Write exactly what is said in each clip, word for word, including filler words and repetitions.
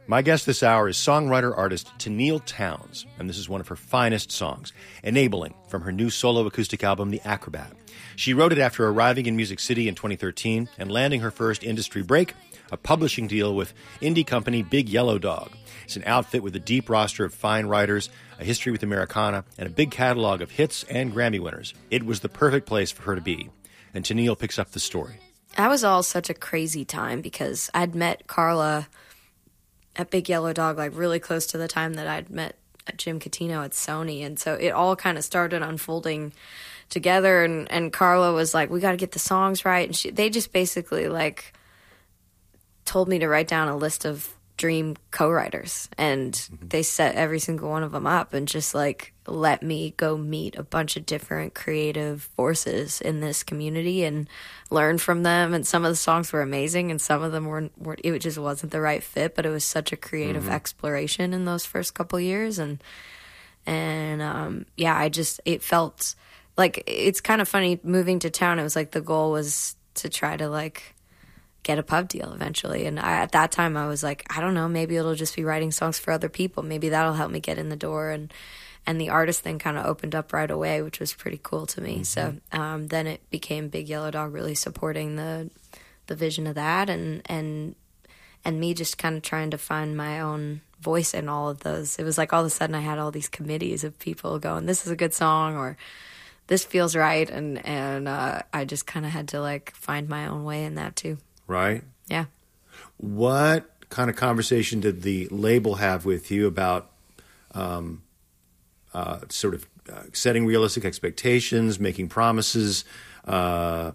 My guest this hour is songwriter-artist Tenille Townes, and this is one of her finest songs, Enabling, from her new solo acoustic album, The Acrobat. She wrote it after arriving in Music City in twenty thirteen and landing her first industry break, a publishing deal with indie company Big Yellow Dog. It's an outfit with a deep roster of fine writers, a history with Americana, and a big catalog of hits and Grammy winners. It was the perfect place for her to be. And Tenille picks up the story. That was all such a crazy time because I'd met Carla at Big Yellow Dog, like really close to the time that I'd met Jim Catino at Sony. And so it all kind of started unfolding together. And, and Carla was like, we got to get the songs right. And she, they just basically like told me to write down a list of dream co-writers. And mm-hmm. they set every single one of them up and just like let me go meet a bunch of different creative forces in this community and learn from them. And some of the songs were amazing and some of them were, were it just wasn't the right fit, but it was such a creative mm-hmm. exploration in those first couple years. And, and, um, yeah, I just, it felt like, it's kind of funny moving to town. It was like the goal was to try to like get a pub deal eventually. And I, at that time I was like, I don't know, maybe it'll just be writing songs for other people. Maybe that'll help me get in the door. And, And the artist thing kind of opened up right away, which was pretty cool to me. Mm-hmm. So um, then it became Big Yellow Dog really supporting the the vision of that, and and and me just kind of trying to find my own voice in all of those. It was like all of a sudden I had all these committees of people going, this is a good song, or this feels right, and and uh, I just kind of had to like find my own way in that too. Right? Yeah. What kind of conversation did the label have with you about Um, Uh, sort of uh, setting realistic expectations, making promises, uh,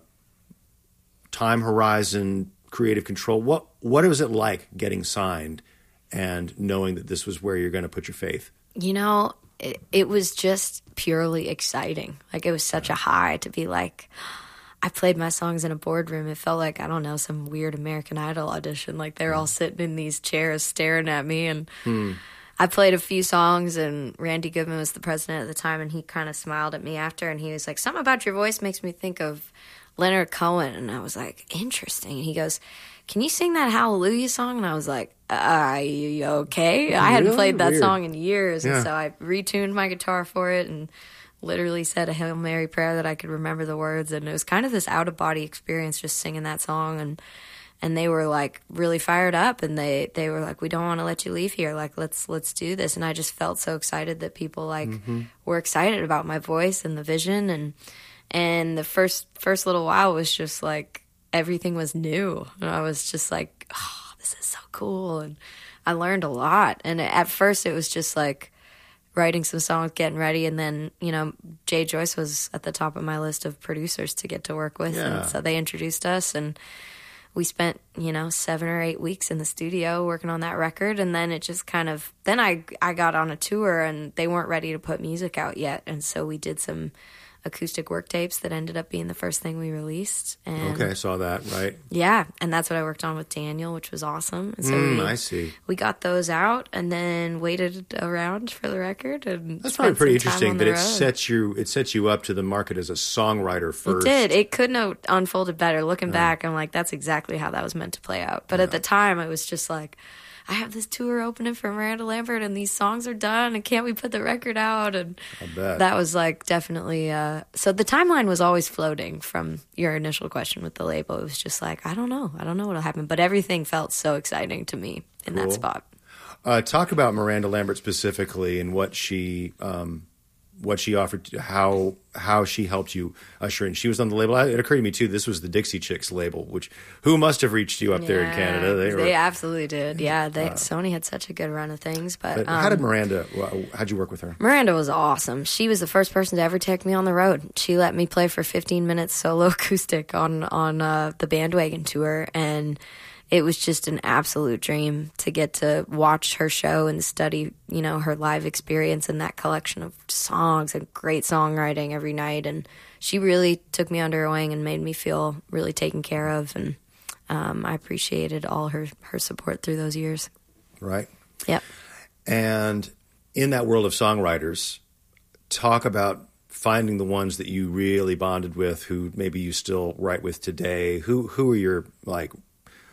time horizon, creative control? What what was it like getting signed and knowing that this was where you're going to put your faith? You know, it, it was just purely exciting. Like, it was such a high to be like, I played my songs in a boardroom. It felt like, I don't know, some weird American Idol audition. Like, they're all sitting in these chairs staring at me, and hmm. I played a few songs, and Randy Goodman was the president at the time, and he kind of smiled at me after, and he was like, something about your voice makes me think of Leonard Cohen. And I was like, interesting. And he goes, can you sing that Hallelujah song? And I was like, uh, okay. Really? I hadn't played that Weird. song in years, yeah. and so I retuned my guitar for it and literally said a Hail Mary prayer that I could remember the words, and it was kind of this out-of-body experience just singing that song. And And they were like really fired up, and they, they were like, we don't want to let you leave here. Like, let's, let's do this. And I just felt so excited that people like mm-hmm. were excited about my voice and the vision. And, and the first, first little while was just like, everything was new. And I was just like, oh, this is so cool. And I learned a lot. And at first it was just like writing some songs, getting ready. And then, you know, Jay Joyce was at the top of my list of producers to get to work with. Yeah. And so they introduced us, and we spent, you know, seven or eight weeks in the studio working on that record. And then it just kind of, then I, I got on a tour, and they weren't ready to put music out yet. And so we did some acoustic work tapes that ended up being the first thing we released. And okay, I saw that, right? Yeah, and that's what I worked on with Daniel, which was awesome. And so mm, we, I see. We got those out, and then waited around for the record. And that's probably pretty interesting that it sets you it sets you up to the market as a songwriter first. It did. It couldn't have unfolded better. Looking yeah. back, I'm like, that's exactly how that was meant to play out. But yeah. at the time, I was just like, I have this tour opening for Miranda Lambert, and these songs are done, and can't we put the record out? And I bet. That was like definitely, uh, so the timeline was always floating from your initial question with the label. It was just like, I don't know. I don't know what'll happen, but everything felt so exciting to me in cool. that spot. Uh, talk about Miranda Lambert specifically and what she, um, what she offered, how how she helped you usher in. She was on the label. It occurred to me too, this was the Dixie Chicks label, which who must have reached you up yeah, there in Canada? They, were, they absolutely did. Yeah, they, uh, Sony had such a good run of things. But, but um, how did Miranda? How'd you work with her? Miranda was awesome. She was the first person to ever take me on the road. She let me play for fifteen minutes solo acoustic on on uh, the Bandwagon tour, and it was just an absolute dream to get to watch her show and study, you know, her live experience and that collection of songs and great songwriting every night. And she really took me under her wing and made me feel really taken care of. And um, I appreciated all her, her support through those years. Right. Yep. And in that world of songwriters, talk about finding the ones that you really bonded with, who maybe you still write with today. Who who are your, like,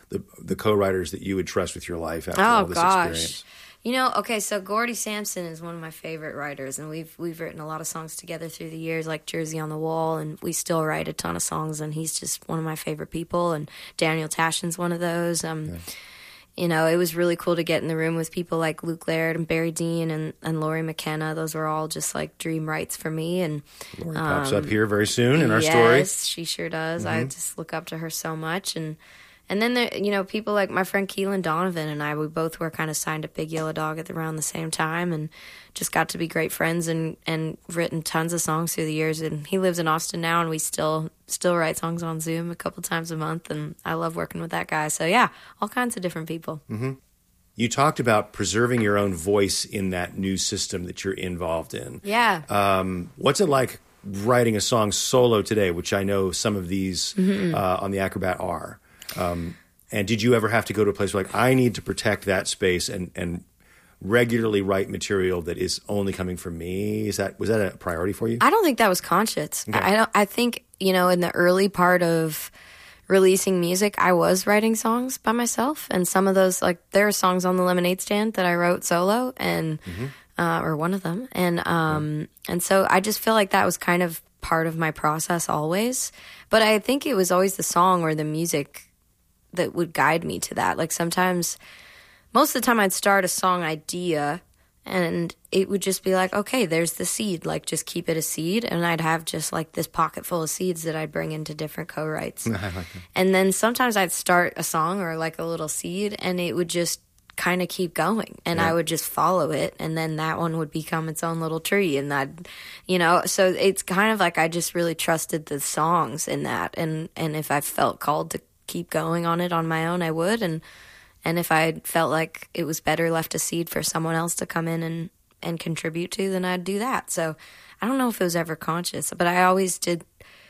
the the co-writers that you would trust with your life after Oh all this gosh. experience? You know, okay, so Gordy Sampson is one of my favorite writers, and we've we've written a lot of songs together through the years, like Jersey on the Wall, and we still write a ton of songs, and he's just one of my favorite people, and Daniel Tashin's one of those. Um, yeah. You know, it was really cool to get in the room with people like Luke Laird and Barry Dean and, and Laurie McKenna. Those were all just like dream writes for me. And Laurie um, pops up here very soon in our yes, story. Yes, she sure does. Mm-hmm. I just look up to her so much, and And then, there, you know, people like my friend Keelan Donovan and I, we both were kind of signed to Big Yellow Dog at the, around the same time and just got to be great friends and, and written tons of songs through the years. And he lives in Austin now, and we still still write songs on Zoom a couple times a month, and I love working with that guy. So, yeah, all kinds of different people. Mm-hmm. You talked about preserving your own voice in that new system that you're involved in. Yeah. Um, what's it like writing a song solo today, which I know some of these mm-hmm. uh, on the Acrobat are? Um, and did you ever have to go to a place where, like, I need to protect that space and, and regularly write material that is only coming from me? Is that was that a priority for you? I don't think that was conscious. Okay. I don't. I think, you know, in the early part of releasing music, I was writing songs by myself, and some of those, like, there are songs on the Lemonade Stand that I wrote solo, and mm-hmm. uh, or one of them, and um, yeah. and so I just feel like that was kind of part of my process always. But I think it was always the song or the music that would guide me to that. Like, sometimes, most of the time I'd start a song idea and it would just be like, okay, there's the seed, like, just keep it a seed. And I'd have just like this pocket full of seeds that I'd bring into different co-writes. I like that. And then sometimes I'd start a song or like a little seed and it would just kind of keep going, and yeah. I would just follow it, and then that one would become its own little tree, and that, you know, so it's kind of like I just really trusted the songs in that, and and if I felt called to keep going on it on my own, I would, and and if I felt like it was better left a seed for someone else to come in and and contribute to, then I'd do that. So I don't know if it was ever conscious, but I always did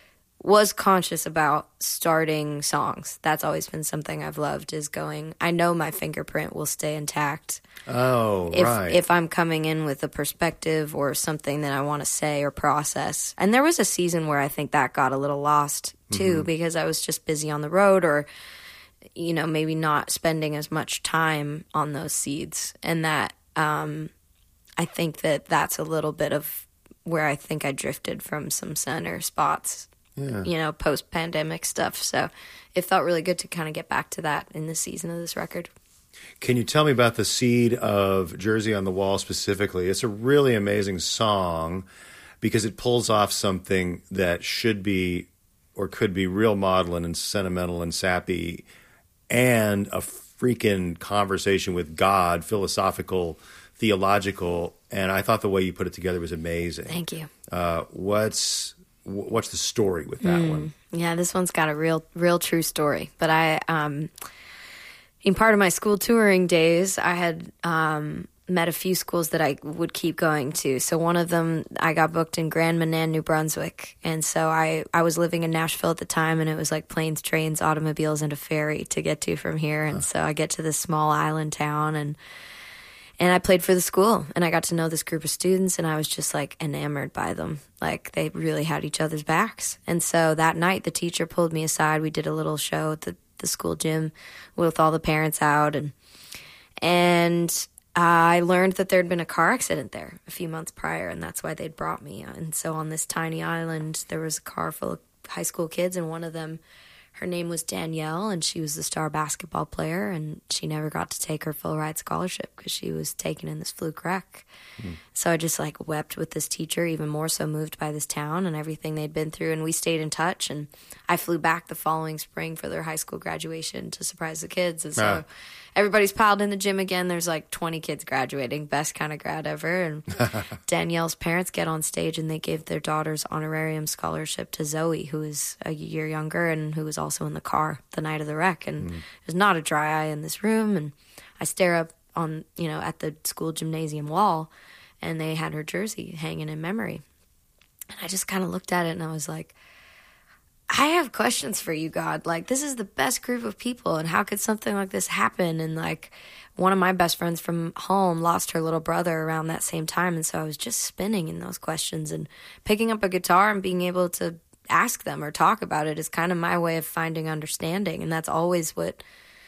was conscious about starting songs. That's always been something I've loved, is going, I know my fingerprint will stay intact. Oh, if, right. If I'm coming in with a perspective or something that I want to say or process. And there was a season where I think that got a little lost, too, mm-hmm. because I was just busy on the road, or, you know, maybe not spending as much time on those seeds. And that, um, I think that that's a little bit of where I think I drifted from some center spots. Yeah. You know, post-pandemic stuff. So it felt really good to kind of get back to that in this season of this record. Can you tell me about the seed of Jersey on the Wall specifically? It's a really amazing song because it pulls off something that should be or could be real maudlin and sentimental and sappy, and a freaking conversation with God, philosophical, theological, and I thought the way you put it together was amazing. Thank you. Uh, what's... What's the story with that mm, one? Yeah, this one's got a real, real true story. But I, um, in part of my school touring days, I had um, met a few schools that I would keep going to. So one of them, I got booked in Grand Manan, New Brunswick. And so I, I was living in Nashville at the time, and it was like planes, trains, automobiles, and a ferry to get to from here. And huh. so I get to this small island town, and And I played for the school, and I got to know this group of students, and I was just, like, enamored by them. Like, they really had each other's backs. And so that night, the teacher pulled me aside. We did a little show at the, the school gym with all the parents out. And and I learned that there had been a car accident there a few months prior, and that's why they'd brought me. And so on this tiny island, there was a car full of high school kids, and one of them, her name was Danielle, and she was the star basketball player, and she never got to take her full ride scholarship because she was taken in this fluke wreck. Mm. So I just, like, wept with this teacher, even more so moved by this town and everything they'd been through, and we stayed in touch, and I flew back the following spring for their high school graduation to surprise the kids, and so ah. everybody's piled in the gym again. There's like twenty kids graduating, best kind of grad ever, and Danielle's parents get on stage, and they gave their daughter's honorarium scholarship to Zoe, who is a year younger and who was also in the car the night of the wreck, and mm. there's not a dry eye in this room, and I stare up on, you know, at the school gymnasium wall, and they had her jersey hanging in memory, and I just kind of looked at it, and I was like, I have questions for you, God. Like, this is the best group of people, and how could something like this happen? And, like, one of my best friends from home lost her little brother around that same time, and so I was just spinning in those questions, and picking up a guitar and being able to ask them or talk about it is kind of my way of finding understanding, and that's always what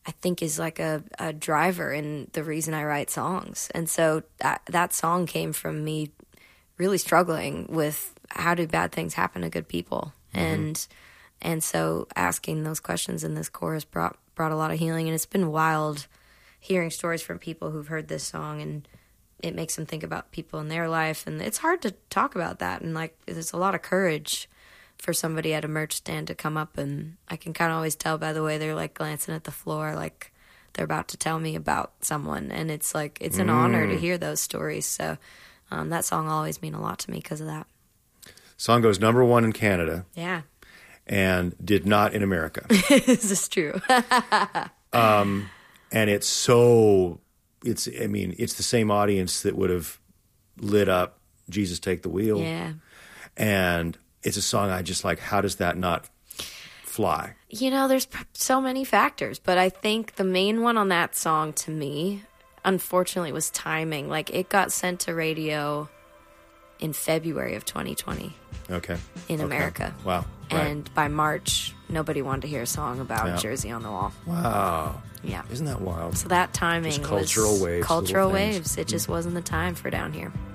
I think is like a, a driver in the reason I write songs. And so that, that song came from me really struggling with how do bad things happen to good people. Mm-hmm. And and so asking those questions in this chorus brought brought a lot of healing. And it's been wild hearing stories from people who've heard this song, and it makes them think about people in their life. And it's hard to talk about that. And like, there's a lot of courage for somebody at a merch stand to come up, and I can kind of always tell by the way they're like glancing at the floor, like they're about to tell me about someone. And it's like, it's an mm. honor to hear those stories. So um, that song will always mean a lot to me because of that. Song goes number one in Canada. Yeah. And did not in America. This is true. um, and it's so, it's, I mean, it's the same audience that would have lit up Jesus Take the Wheel. Yeah. And it's a song I just like, how does that not fly? You know, there's so many factors, but I think the main one on that song to me, unfortunately, was timing. Like, it got sent to radio in February of twenty twenty. Okay. In okay. America. Wow. Right. And by March, nobody wanted to hear a song about yeah. Jersey on the Wall. Wow. Yeah. Isn't that wild? So that timing just cultural was waves. Cultural waves. It just mm. wasn't the time for down here.